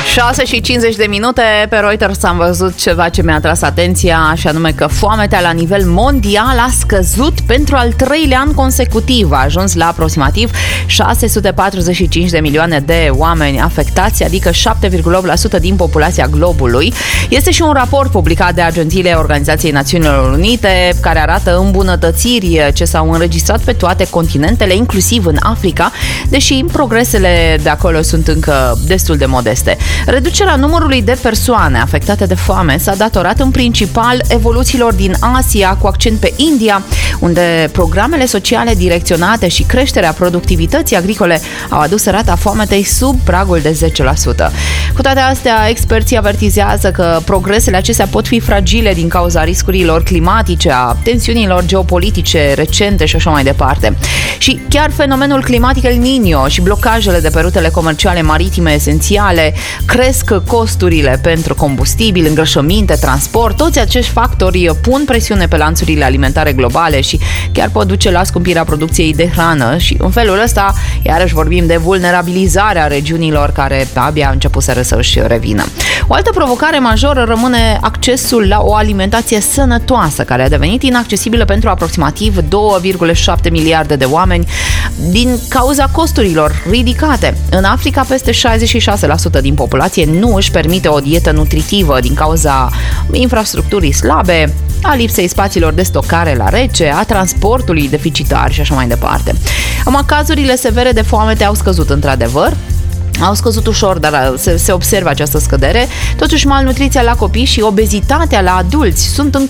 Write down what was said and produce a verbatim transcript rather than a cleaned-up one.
șase și cincizeci de minute, pe Reuters am văzut ceva ce mi-a atras atenția, și anume că foametea la nivel mondial a scăzut pentru al treilea an consecutiv. A ajuns la aproximativ șase sute patruzeci și cinci de milioane de oameni afectați, adică șapte virgulă opt la sută din populația globului. Este și un raport publicat de agențiile Organizației Națiunilor Unite care arată îmbunătățiri ce s-au înregistrat pe toate continentele, inclusiv în Africa, deși progresele de acolo sunt încă destul de modeste. Reducerea numărului de persoane afectate de foame s-a datorat în principal evoluțiilor din Asia, cu accent pe India, unde programele sociale direcționate și creșterea productivității agricole au adus rata foametei sub pragul de zece la sută. Cu toate astea, experții avertizează că progresele acestea pot fi fragile din cauza riscurilor climatice, a tensiunilor geopolitice recente și așa mai departe. Și chiar fenomenul climatic El Niño și blocajele de pe rutele comerciale maritime esențiale cresc costurile pentru combustibil, îngrășăminte, transport. Toți acești factori pun presiune pe lanțurile alimentare globale și chiar pot duce la scumpirea producției de hrană și în felul ăsta iarăși vorbim de vulnerabilizarea regiunilor care abia începuseră să își revină. O altă provocare majoră rămâne accesul la o alimentație sănătoasă, care a devenit inaccesibilă pentru aproximativ doi virgulă șapte miliarde de oameni din cauza costurilor ridicate. În Africa, peste șaizeci și șase la sută din populație nu își permite o dietă nutritivă din cauza infrastructurii slabe, a lipsei spațiilor de stocare la rece, a transportului deficitar și așa mai departe. Acum, cazurile severe de foamete au scăzut într-adevăr, au scăzut ușor, dar se, se observă această scădere. Totuși, malnutriția la copii și obezitatea la adulți sunt în